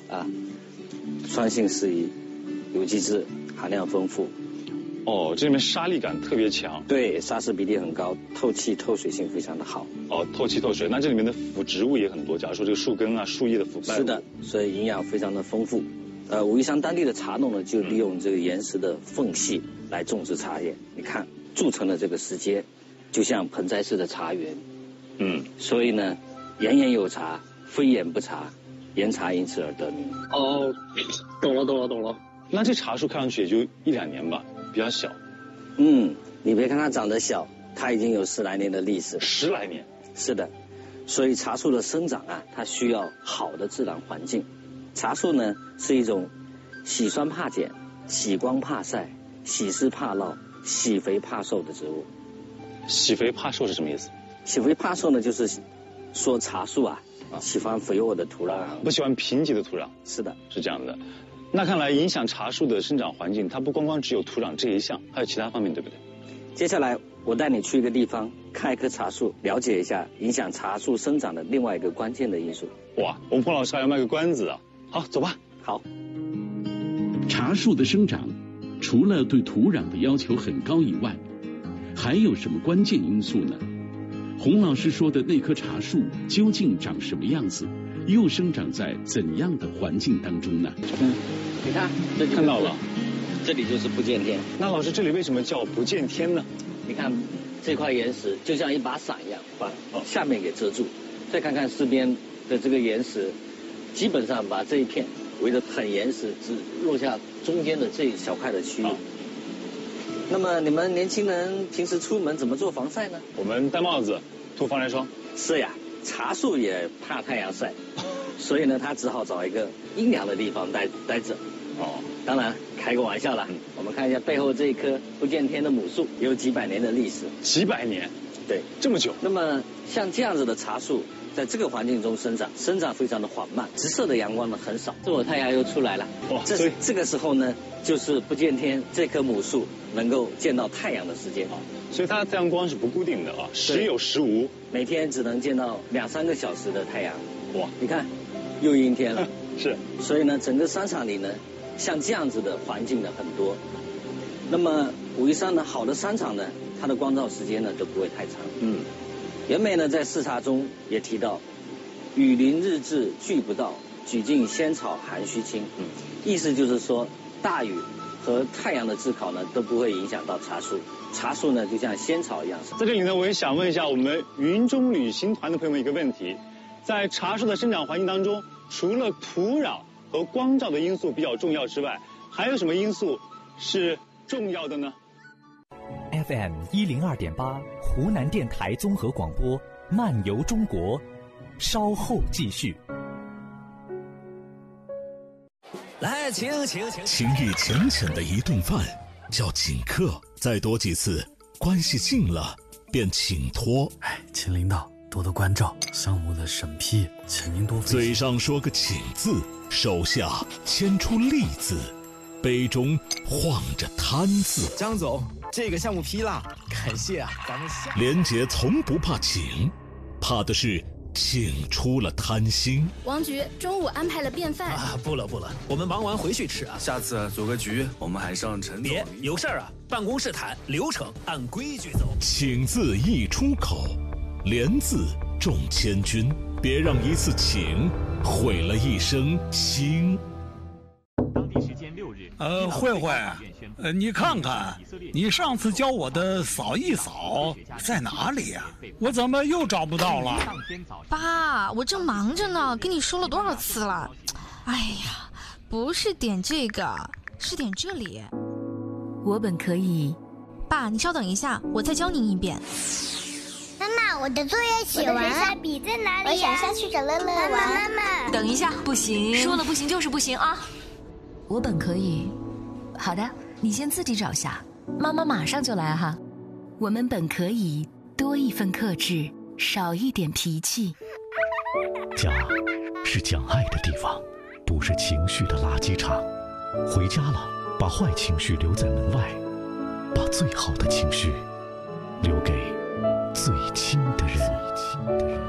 啊，酸性适宜，有机质含量丰富。 哦，这里面沙粒感特别强。 对，砂石比例很高，透气透水性非常的好。 哦，透气透水。那这里面的腐植物也很多，假如说这个树根啊、树叶的腐败。 是的，所以营养非常的丰富。武夷山当地的茶农呢，就利用这个岩石的缝隙来种植茶叶。你看，筑成了这个石阶，就像盆栽式的茶园。所以呢，岩岩有茶，非岩不茶，岩茶因此而得名。 哦，懂了。那这茶树看上去也就1-2年吧，比较小。 你别看它长得小，它已经有10来年的历史。 10来年？ 是的，所以茶树的生长啊，它需要好的自然环境。茶树呢是一种喜酸怕碱、喜光怕晒、喜湿怕涝、喜肥怕瘦的植物。 喜肥怕瘦是什么意思？ 喜肥怕瘦呢，就是说茶树啊喜欢肥沃的土壤， 不喜欢贫瘠的土壤。 是的， 是这样的。那看来影响茶树的生长环境，它不光光只有土壤这一项，还有其他方面，对不对？ 接下来我带你去一个地方，看一棵茶树，了解一下影响茶树生长的另外一个关键的因素。 哇，我们彭老师还要卖个关子啊！好，走吧。 好。 茶树的生长，除了对土壤的要求很高以外，还有什么关键因素呢？洪老师说的那棵茶树究竟长什么样子，又生长在怎样的环境当中呢？ 你看，这看到了， 这里就是不见天。 那老师，这里为什么叫不见天呢？ 你看这块岩石就像一把伞一样，把下面给遮住。再看看四边的这个岩石，基本上把这一片围得很严实，只落下中间的这一小块的区域。那么你们年轻人平时出门怎么做防晒呢？ 我们戴帽子，涂防晒霜。 是呀，茶树也怕太阳晒，所以呢，它只好找一个阴凉的地方待着。当然开个玩笑啦。我们看一下背后这一棵不见天的母树，有几百年的历史。 几百年？ 对， 这么久。 那么像这样子的茶树，在这个环境中生长非常的缓慢，直射的阳光呢很少。这会太阳又出来了，这个时候呢，就是不见天这棵母树能够见到太阳的时间。 所以它的太阳光是不固定的啊，时有时无， 每天只能见到2-3个小时的太阳。 哇， 你看，又阴天了。 是。所以呢，整个山场里呢，像这样子的环境呢很多。那么武夷山呢，好的山场呢，它的光照时间呢都不会太长。袁枚呢在视察中也提到，雨淋日至俱不到，举尽仙草寒须清。意思就是说，大雨和太阳的炙烤呢都不会影响到茶树，茶树呢就像仙草一样。 在这里呢，我也想问一下我们云中旅行团的朋友们一个问题：在茶树的生长环境当中，除了土壤和光照的因素比较重要之外，还有什么因素是重要的呢？ FM 102.8湖南电台综合广播漫游中国，稍后继续。 来，请。 情意浅浅的一顿饭叫请客，再多几次，关系近了便请托。 请领导多多关照，项目的审批，请您多费心。 嘴上说个请字，手下牵出利字，杯中晃着贪字。 张总，这个项目批了，感谢啊，咱们下。 连杰从不怕请，怕的是请出了贪心。 王局中午安排了便饭啊，不了，我们忙完回去吃啊。下次组个局，我们还上陈总。别有事儿啊，办公室谈，流程按规矩走。 请字一出口，连字重千钧，别让一次请毁了一生心。 当地时间6日， 慧慧，你看看，你上次教我的扫一扫在哪里呀？我怎么又找不到了？ 爸，我正忙着呢，跟你说了多少次了？哎呀，不是点这个，是点这里。 我本可以。 爸，你稍等一下，我再教您一遍。 妈妈，我的作业写完了，下笔在哪里呀？我想下去找乐乐玩。妈妈， 等一下， 不行， 说了不行就是不行啊。 我本可以。好的，你先自己找下，妈妈马上就来哈。我们本可以多一份克制，少一点脾气。 家是讲爱的地方，不是情绪的垃圾场。回家了，把坏情绪留在门外，把最好的情绪留给最亲的人。